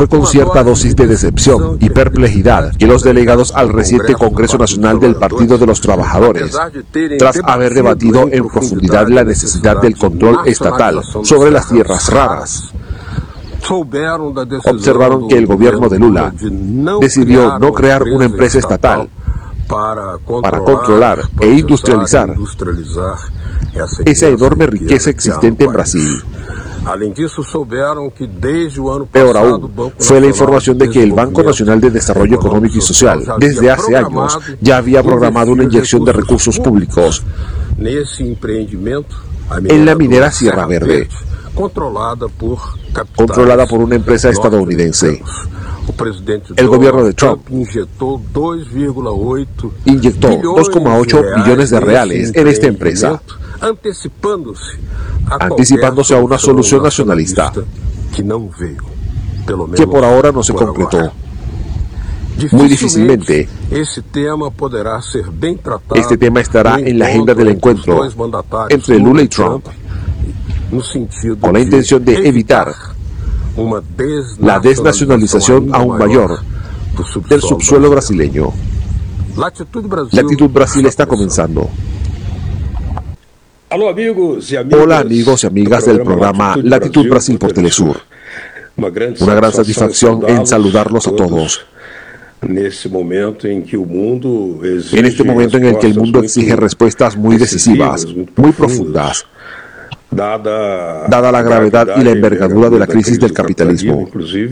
Fue con cierta dosis de decepción y perplejidad que los delegados al reciente Congreso Nacional del Partido de los Trabajadores, tras haber debatido en profundidad la necesidad del control estatal sobre las tierras raras, observaron que el gobierno de Lula decidió no crear una empresa estatal para controlar e industrializar esa enorme riqueza existente en Brasil. Peor aún, fue la información de que el Banco Nacional de Desarrollo Económico y Social, desde hace años, ya había programado una inyección de recursos públicos en la minera Sierra Verde, controlada por una empresa estadounidense. El gobierno de Trump inyectó 2,8 billones de reales en esta empresa, anticipándose a una solución nacionalista que por ahora no se concretó. Muy difícilmente este tema estará en la agenda del encuentro entre Lula y Trump, con la intención de evitar la desnacionalización aún mayor del subsuelo brasileño. Latitud Brasil está comenzando. Hola amigos y amigas del programa Latitud Brasil por Telesur. Una gran satisfacción en saludarlos a todos. En este momento en el que el mundo exige respuestas muy decisivas, muy profundas, dada la gravedad y la envergadura de la crisis del capitalismo,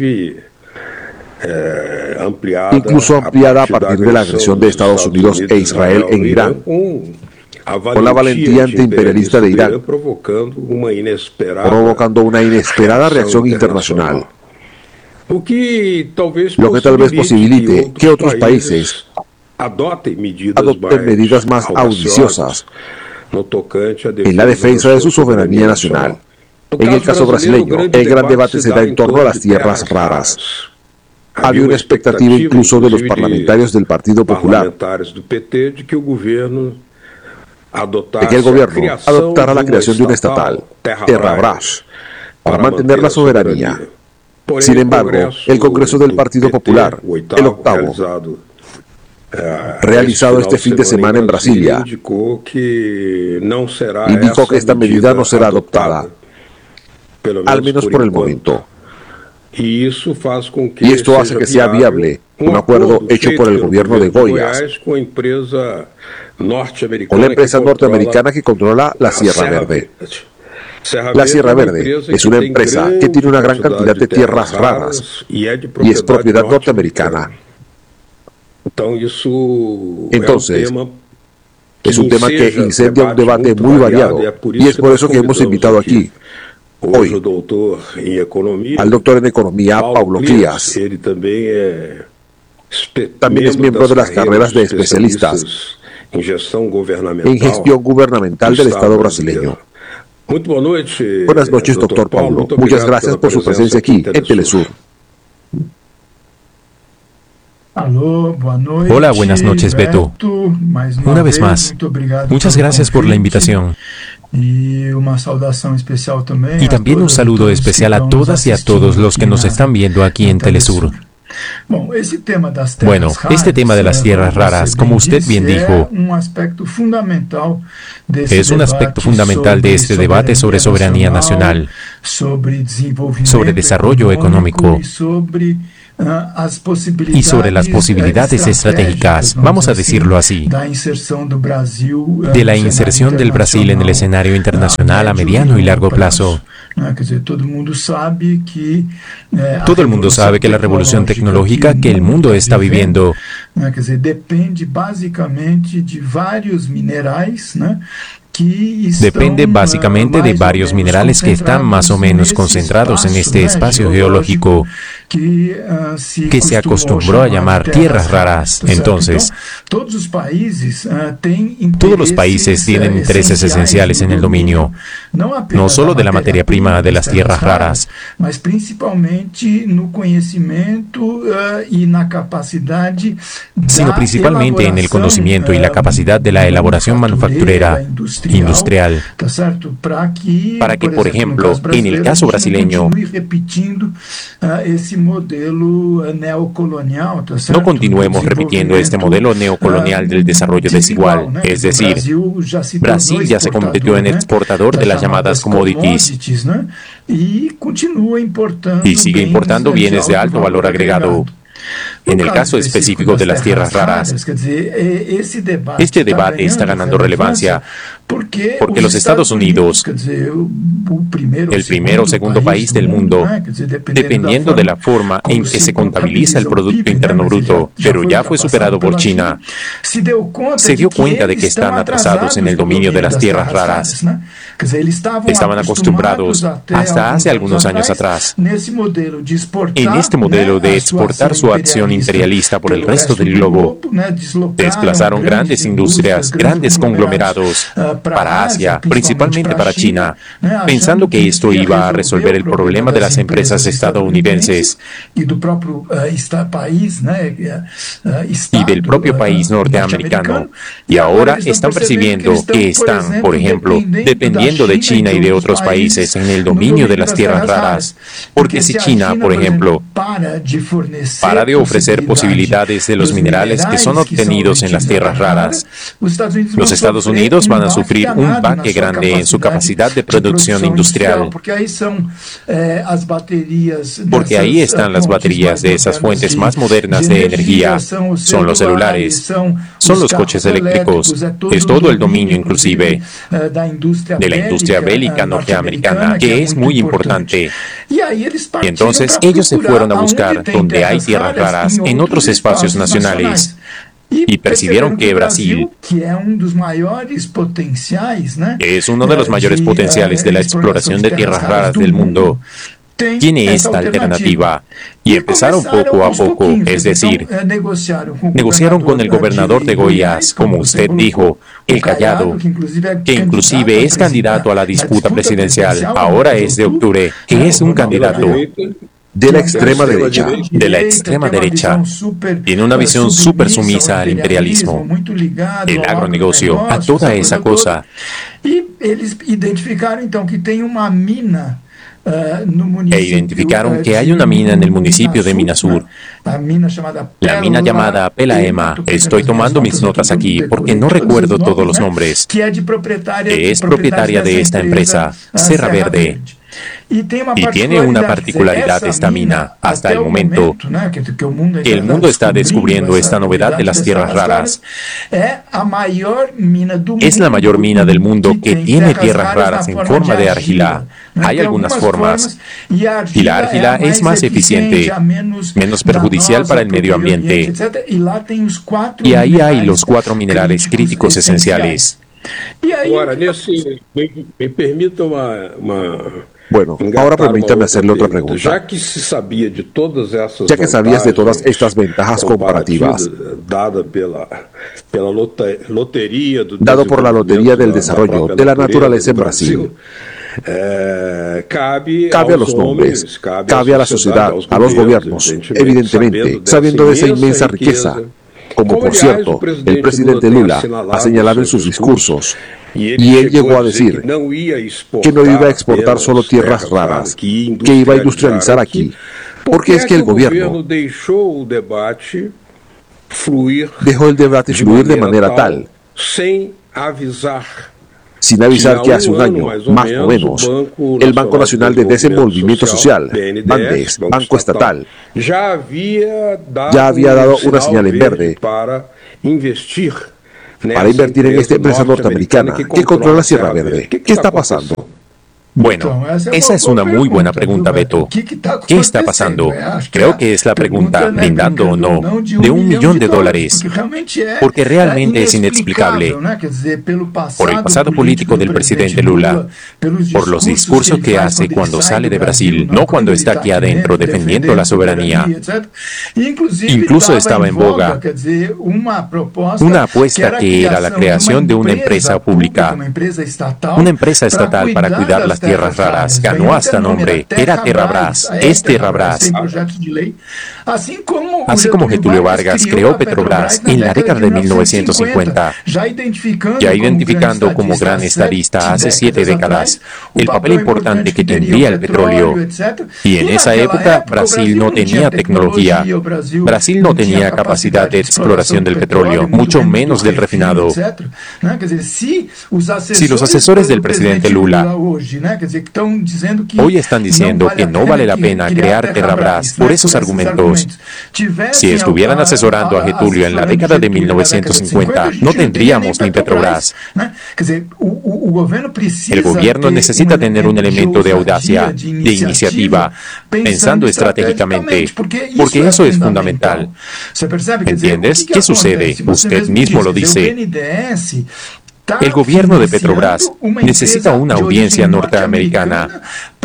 incluso ampliada a partir de la agresión de Estados Unidos e Israel en Irán, con la valentía antiimperialista de Irán, provocando una inesperada reacción internacional, lo que tal vez posibilite que otros países adopten medidas más audiciosas en la defensa de su soberanía nacional. En el caso brasileño, el gran debate se da en torno a las tierras raras. Había una expectativa incluso de los parlamentarios del Partido Popular de que el gobierno adoptara la creación de una estatal, Terrabras, para mantener la soberanía. Sin embargo, el Congreso del Partido Popular, el octavo, realizado este fin de semana en Brasilia, indicó que esta medida no será adoptada, al menos por el momento. Y esto hace que sea viable un acuerdo hecho por el gobierno de Goiás con la empresa norteamericana que controla la Sierra Verde. La Sierra Verde es una empresa que tiene una gran cantidad de tierras raras y es propiedad norteamericana. Entonces, es un tema que incendia un debate muy variado y es por eso que hemos invitado aquí hoy al doctor en Economía, Paulo Cleas. También es miembro de las carreras de especialistas en gestión gubernamental del Estado brasileño. Buenas noches, doctor Paulo. Muchas gracias por su presencia aquí en Telesur. Hola, buenas noches, Beto. Una vez más, muchas gracias por la invitación. Y también un saludo especial a todas y a todos los que nos están viendo aquí en Telesur. Bueno, este tema de las tierras raras, como usted bien dijo, es un aspecto fundamental de este debate sobre soberanía nacional, sobre desarrollo económico y sobre las posibilidades estratégicas, vamos a decirlo así, de la inserción del Brasil en el escenario internacional a mediano y largo plazo. Todo el mundo sabe que la revolución tecnológica que el mundo está viviendo depende básicamente de varios minerales que están más o menos concentrados en este espacio geológico que se acostumbró a llamar tierras raras. Entonces, todos los países tienen intereses esenciales en el dominio, no solo de la materia prima de las tierras raras, sino principalmente en el conocimiento y la capacidad de la elaboración manufacturera industrial, para que, por ejemplo, en el caso brasileño, no continuemos repitiendo este modelo neocolonial del desarrollo desigual. Es decir, Brasil ya se convirtió en exportador de las llamadas commodities y sigue importando bienes de alto valor agregado. En el caso específico de las tierras raras, este debate está ganando relevancia porque los Estados Unidos, el primero o segundo país del mundo, dependiendo de la forma en que se contabiliza el Producto Interno Bruto, pero ya fue superado por China, se dio cuenta de que están atrasados en el dominio de las tierras raras. Estaban acostumbrados, hasta hace algunos años atrás, en este modelo de exportar su acción imperialista por el resto del globo. Desplazaron grandes industrias, grandes conglomerados para Asia, principalmente para China, pensando que esto iba a resolver el problema de las empresas estadounidenses y del propio país norteamericano. Y ahora están percibiendo que están, por ejemplo, dependiendo de China y de otros países en el dominio de las tierras raras. Porque si China, por ejemplo, para de ofrecer posibilidades de los minerales que son obtenidos en las tierras raras, los Estados Unidos van a sufrir un baque grande en su capacidad de producción industrial, porque ahí están las baterías de esas fuentes más modernas de energía, son los celulares, son los coches eléctricos, es todo el dominio inclusive de la industria bélica norteamericana, que es muy importante. Y entonces ellos se fueron a buscar donde hay tierras raras en otros espacios nacionales y percibieron que Brasil, que es uno de los mayores potenciales de la exploración de tierras raras del mundo, tiene esta alternativa. Y empezaron poco a poco, es decir, negociaron con el gobernador de Goiás, como usted dijo, el Callado, que inclusive es candidato a la disputa presidencial, ahora es de octubre, que es un candidato de la extrema derecha. De la extrema derecha. Tiene una visión súper sumisa al imperialismo, el agronegocio, a toda esa cosa. E identificaron que hay una mina en el municipio de Minasur, la mina llamada Pelaema. Estoy tomando mis notas aquí porque no recuerdo todos los nombres, que es propietaria de esta empresa, Serra Verde. Y tiene una particularidad esta mina, hasta el momento, que el mundo está descubriendo esta novedad de las tierras raras. Es la mayor mina del mundo que tiene tierras raras en forma de argila. Hay algunas formas, y la argila es más eficiente, menos perjudicial para el medio ambiente. Y ahí hay los 4 minerales críticos esenciales. Ahora, bueno, ahora permítame hacerle otra pregunta. Ya que sabías de todas estas ventajas comparativas, dado por la Lotería del Desarrollo de la Naturaleza en Brasil, cabe a los nombres, cabe a la sociedad, a los gobiernos, evidentemente, sabiendo de esa inmensa riqueza, como por cierto, el presidente Lula ha señalado en sus discursos, y él llegó a decir que no iba a exportar solo tierras raras, que iba a industrializar aquí, porque es que el gobierno dejó el debate fluir de manera tal, sin avisar que hace un año, más o menos, el Banco Nacional de Desenvolvimiento Social, BANDES, Banco Estatal, ya había dado una señal en verde para invertir en esta empresa norteamericana que controla Serra Verde. ¿Qué está pasando? Bueno, esa es una muy buena pregunta, Beto. ¿Qué está pasando? Creo que es la pregunta, brindando o no, de $1 millón, porque realmente es inexplicable. Por el pasado político del presidente Lula, por los discursos que hace cuando sale de Brasil, no cuando está aquí adentro defendiendo la soberanía. Incluso estaba en boga una apuesta que era la creación de una empresa pública, una empresa estatal para cuidar las tierras raras ganó hasta nombre. Era Terrabras, es Terrabras. Así como Getúlio Vargas creó Petrobras en la década de 1950, ya identificando como gran estadista hace 7 décadas el papel importante que tendría el petróleo. Y en esa época Brasil no tenía tecnología, Brasil no tenía capacidad de exploración del petróleo, mucho menos del refinado. Si los asesores del presidente Lula hoy están diciendo que no vale la pena crear Terrabras por esos argumentos, si estuvieran asesorando a Getúlio en la década de 1950, no tendríamos ni Petrobras. El gobierno necesita tener un elemento de audacia, de iniciativa, pensando estratégicamente, porque eso es fundamental. ¿Entiendes? ¿Qué sucede? Usted mismo lo dice. El gobierno de Petrobras necesita una audiencia norteamericana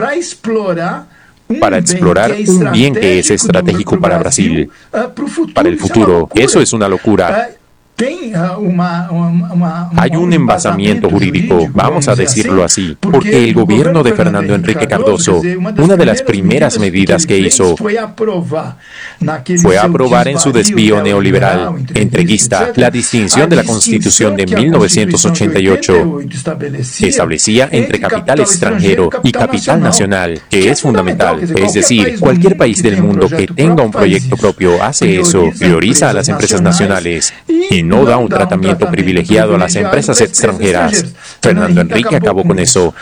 para explorar un bien que es estratégico para Brasil, para el futuro. Eso es una locura. Hay un embasamiento jurídico, vamos a decirlo así, porque el gobierno de Fernando Henrique Cardoso, una de las primeras medidas que hizo fue aprobar en su desvío neoliberal entreguista la distinción de la Constitución de 1988, que establecía entre capital extranjero y capital nacional, que es fundamental. Es decir, cualquier país del mundo que tenga un proyecto propio hace eso, prioriza a las empresas nacionales y no da un tratamiento privilegiado a las empresas extranjeras. Fernando Henrique acabó con eso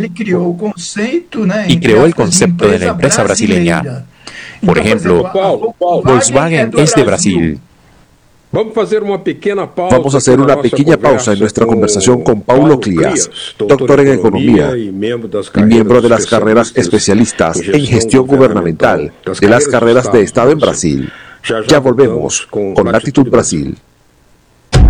y creó el concepto de la empresa brasileña. Por ejemplo, Volkswagen es de Brasil. Vamos a hacer una pequeña pausa en nuestra conversación con Paulo Cleas, doctor en Economía y miembro de las carreras especialistas en gestión gubernamental de las carreras de Estado en Brasil. Ya volvemos con Latitud Brasil.